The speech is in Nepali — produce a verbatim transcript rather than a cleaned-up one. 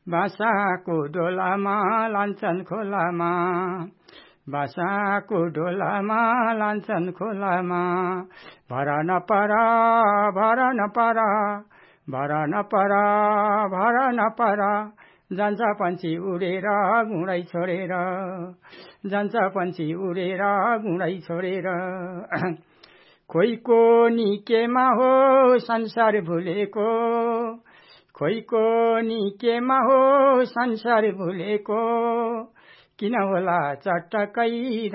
बासाको डोलामा लान्छन् खोलामा बासाको डोलामा लान्छन् खोलामा भर नपर भर नपर भर नपर भर नपर जान्छ पन्छी उडेर गुँडै छोडेर जान्छ पन्छी उडेर गुँडै छोडेर खोइको निकेमा हो संसार भुलेको खोइको निकेमा हो संसार भुलेको किन होला चटकै